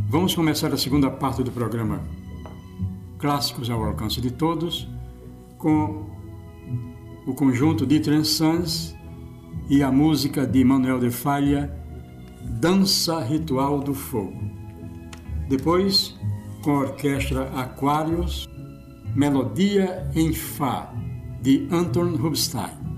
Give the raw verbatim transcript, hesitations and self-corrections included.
Vamos começar a segunda parte do programa Clássicos ao Alcance de Todos com o conjunto Dieter Sons e a música de Manuel de Falla, Dança Ritual do Fogo. Depois, com a orquestra Aquarius, Melodia em Fá, de Anton Rubinstein.